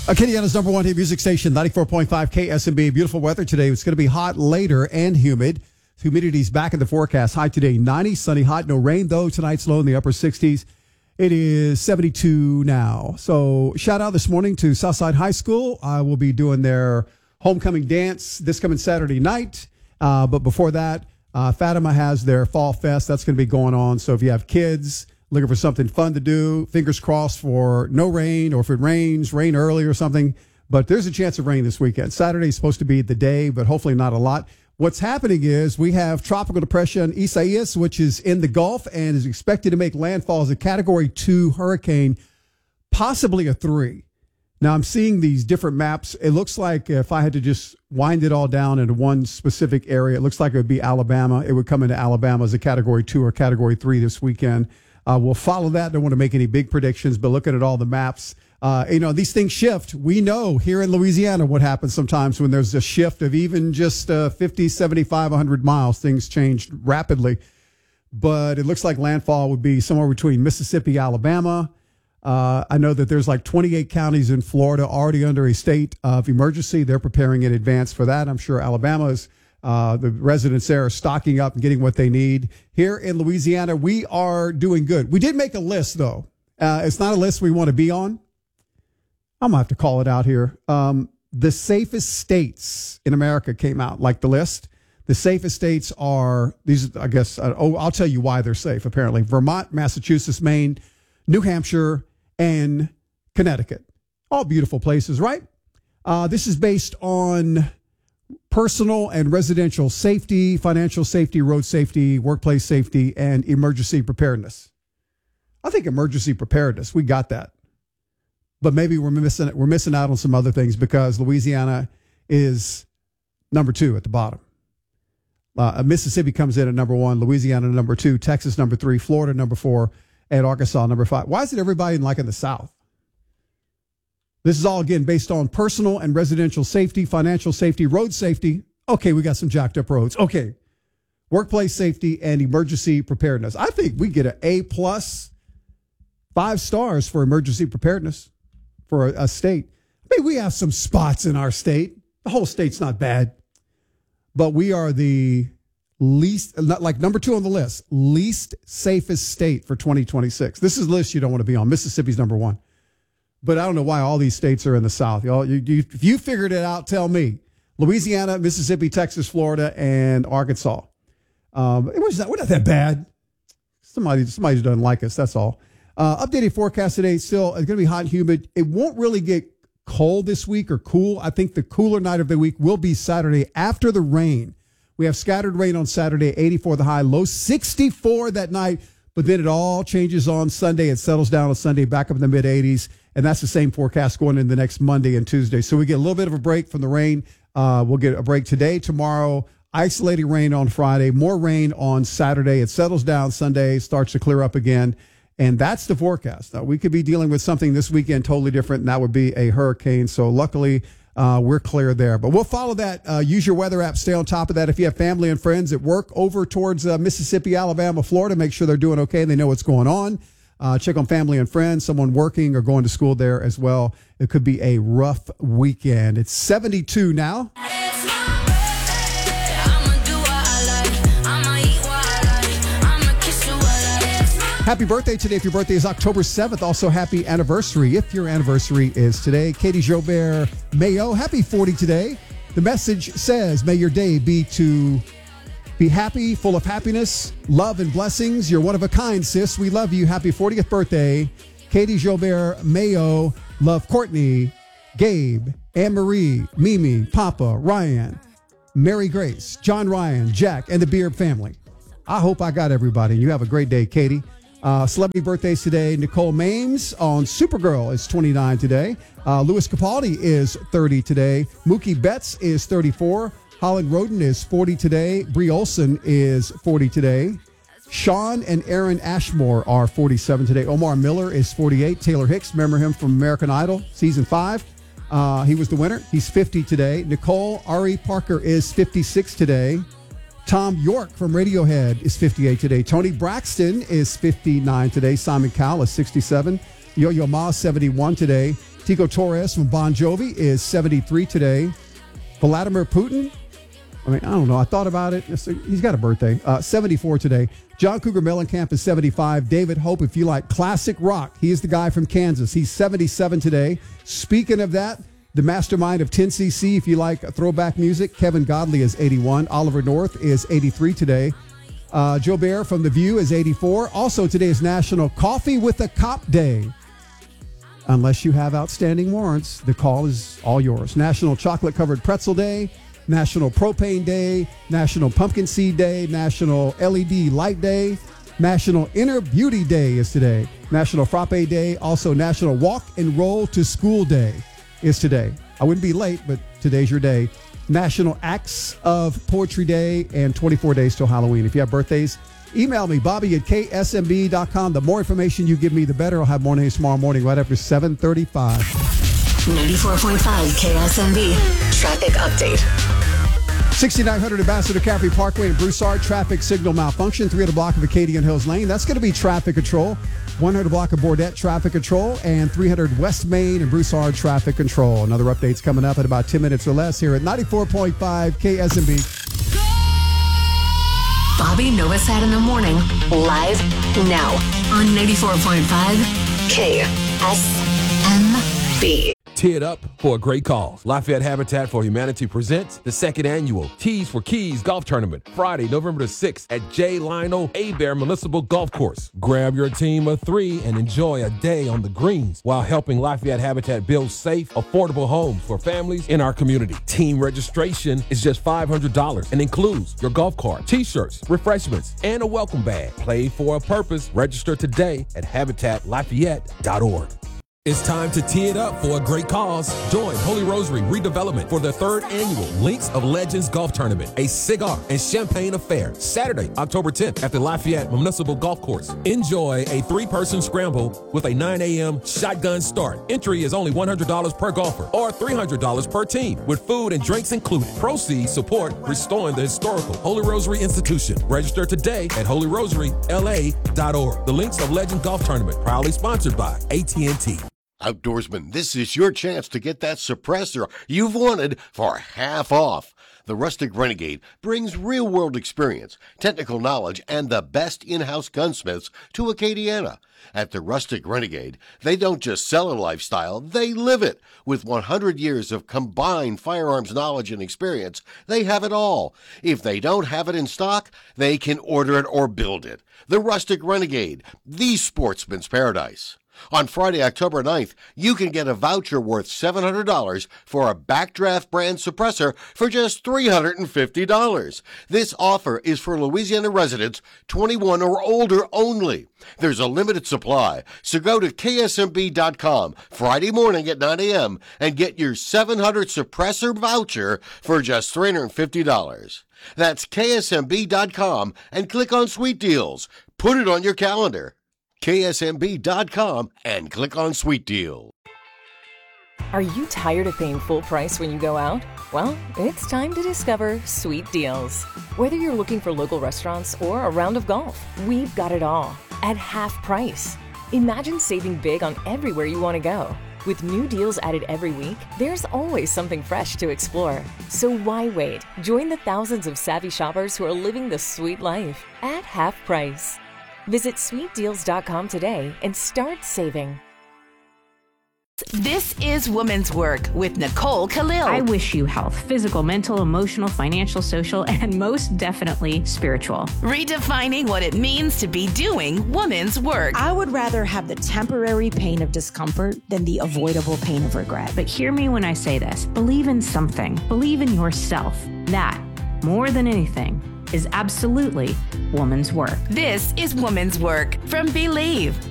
Acadiana's number one hit music station, 94.5 KSMB. Beautiful weather today. It's going to be hot later and humid. Humidity's back in the forecast. High today, 90, sunny, hot, no rain, though. Tonight's low in the upper 60s. It is 72 now. So shout out this morning to Southside High School. I will be doing their homecoming dance this coming Saturday night. But before that, Fatima has their Fall Fest. That's going to be going on. So if you have kids looking for something fun to do, fingers crossed for no rain, or if it rains, rain early or something. But there's a chance of rain this weekend. Saturday is supposed to be the day, but hopefully not a lot. What's happening is we have Tropical Depression Isaias, which is in the Gulf and is expected to make landfall as a Category 2 hurricane, possibly a 3. Now, I'm seeing these different maps. It looks like if I had to just wind it all down into one specific area, it looks like it would be Alabama. It would come into Alabama as a Category 2 or Category 3 this weekend. We'll follow that. Don't want to make any big predictions, but looking at all the maps, these things shift. We know here in Louisiana what happens sometimes when there's a shift of even just 50, 75, 100 miles. Things change rapidly. But it looks like landfall would be somewhere between Mississippi, Alabama. I know that there's like 28 counties in Florida already under a state of emergency. They're preparing in advance for that. I'm sure Alabama's the residents there are stocking up and getting what they need. Here in Louisiana, we are doing good. We did make a list, though. It's not a list we want to be on. I'm going to have to call it out here. The safest states in America came out, like the list. The safest states are these, I guess, I'll tell you why they're safe, apparently. Vermont, Massachusetts, Maine, New Hampshire, and Connecticut. All beautiful places, right? This is based on personal and residential safety, financial safety, road safety, workplace safety, and emergency preparedness. I think emergency preparedness, we got that. But maybe we're missing out on some other things because Louisiana is number 2 at the bottom. Mississippi comes in at number 1, Louisiana number 2, Texas number 3, Florida number 4, and Arkansas number 5. Why is it everybody in the South? This is all, again, based on personal and residential safety, financial safety, road safety. Okay, we got some jacked up roads. Okay, workplace safety and emergency preparedness. I think we get an A+, 5 stars for emergency preparedness for a state. I mean, we have some spots in our state. The whole state's not bad. But we are the least, like number 2 on the list, least safest state for 2026. This is a list you don't want to be on. Mississippi's number 1. But I don't know why all these states are in the South. If you figured it out, tell me. Louisiana, Mississippi, Texas, Florida, and Arkansas. We're not that bad. Somebody doesn't like us, that's all. Updated forecast today, still it's going to be hot and humid. It won't really get cold this week or cool. I think the cooler night of the week will be Saturday after the rain. We have scattered rain on Saturday, 84 the high, low 64 that night. But then it all changes on Sunday. It settles down on Sunday, back up in the mid-80s. And that's the same forecast going into the next Monday and Tuesday. So we get a little bit of a break from the rain. We'll get a break today, tomorrow, isolated rain on Friday, more rain on Saturday. It settles down Sunday, starts to clear up again. And that's the forecast. Now, we could be dealing with something this weekend totally different, and that would be a hurricane. So luckily, we're clear there. But we'll follow that. Use your weather app. Stay on top of that. If you have family and friends at work over towards Mississippi, Alabama, Florida, make sure they're doing okay and they know what's going on. Check on family and friends, someone working or going to school there as well. It could be a rough weekend. It's 72 now. Happy birthday today if your birthday is October 7th. Also, happy anniversary if your anniversary is today. Katie Jobert Mayo, happy 40 today. The message says, may your day be happy, full of happiness, love, and blessings. You're one of a kind, sis. We love you. Happy 40th birthday. Katie Jobert Mayo. Love Courtney, Gabe, Anne-Marie, Mimi, Papa, Ryan, Mary Grace, John Ryan, Jack, and the Beard family. I hope I got everybody. You have a great day, Katie. Celebrity birthdays today. Nicole Mames on Supergirl is 29 today. Louis Capaldi is 30 today. Mookie Betts is 34. Holland Roden is 40 today. Brie Olson is 40 today. Sean and Aaron Ashmore are 47 today. Omar Miller is 48. Taylor Hicks, remember him from American Idol, season 5. He was the winner. He's 50 today. Nicole Ari Parker is 56 today. Tom York from Radiohead is 58 today. Tony Braxton is 59 today. Simon Cowell is 67. Yo-Yo Ma, 71 today. Tico Torres from Bon Jovi is 73 today. Vladimir Putin, I don't know. I thought about it. He's got a birthday. 74 today. John Cougar Mellencamp is 75. David Hope, if you like classic rock, he is the guy from Kansas. He's 77 today. Speaking of that, the mastermind of 10cc, if you like throwback music, Kevin Godley is 81. Oliver North is 83 today. Joe Bear from The View is 84. Also, today is National Coffee with a Cop Day. Unless you have outstanding warrants, the call is all yours. National Chocolate Covered Pretzel Day. National Propane Day, National Pumpkin Seed Day, National LED Light Day, National Inner Beauty Day is today, National Frappe Day, also National Walk and Roll to School Day is today. I wouldn't be late, but today's your day. National Acts of Poetry Day, and 24 days till Halloween. If you have birthdays, email me, Bobby@ksmb.com. The more information you give me, the better. I'll have mornings tomorrow morning right after 7:35. 94.5 KSMB Traffic Update. 6900 Ambassador Caffrey Parkway in Broussard, traffic signal malfunction. 300 block of Acadian Hills Lane. That's going to be traffic control. 100 block of Bordette, traffic control. And 300 West Main and Broussard, traffic control. Another update's coming up in about 10 minutes or less here at 94.5 KSMB. Bobby Novosad in the morning, live now on 94.5 KSMB. Tee it up for a great cause. Lafayette Habitat for Humanity presents the second annual Tees for Keys Golf Tournament, Friday, November the 6th at J. Lionel Hebert Municipal Golf Course. Grab your team of 3 and enjoy a day on the greens while helping Lafayette Habitat build safe, affordable homes for families in our community. Team registration is just $500 and includes your golf cart, t-shirts, refreshments, and a welcome bag. Play for a purpose. Register today at habitatlafayette.org. It's time to tee it up for a great cause. Join Holy Rosary Redevelopment for the 3rd annual Links of Legends Golf Tournament, a cigar and champagne affair, Saturday, October 10th at the Lafayette Municipal Golf Course. Enjoy a 3-person scramble with a 9 a.m. shotgun start. Entry is only $100 per golfer or $300 per team with food and drinks included. Proceeds support restoring the historical Holy Rosary Institution. Register today at holyrosary.la.org. The Links of Legends Golf Tournament, proudly sponsored by AT&T. Outdoorsman, this is your chance to get that suppressor you've wanted for half off. The Rustic Renegade brings real-world experience, technical knowledge, and the best in-house gunsmiths to Acadiana. At the Rustic Renegade, they don't just sell a lifestyle, they live it. With 100 years of combined firearms knowledge and experience, they have it all. If they don't have it in stock, they can order it or build it. The Rustic Renegade, the sportsman's paradise. On Friday, October 9th, you can get a voucher worth $700 for a Backdraft brand suppressor for just $350. This offer is for Louisiana residents 21 or older only. There's a limited supply, so go to ksmb.com Friday morning at 9 a.m. and get your 700 suppressor voucher for just $350. That's ksmb.com and click on Sweet Deals. Put it on your calendar. ksmb.com and click on Sweet Deal. Are you tired of paying full price when you go out? Well, it's time to discover Sweet Deals. Whether you're looking for local restaurants or a round of golf, we've got it all at half price. Imagine saving big on everywhere you want to go. With new deals added every week, there's always something fresh to explore. So why wait? Join the thousands of savvy shoppers who are living the sweet life at half price. Visit sweetdeals.com today and start saving. This is Woman's Work with Nicole Khalil. I wish you health, physical, mental, emotional, financial, social, and most definitely spiritual. Redefining what it means to be doing woman's work. I would rather have the temporary pain of discomfort than the avoidable pain of regret. But hear me when I say this. Believe in something. Believe in yourself. That, more than anything, is absolutely woman's work. This is Woman's Work from Believe.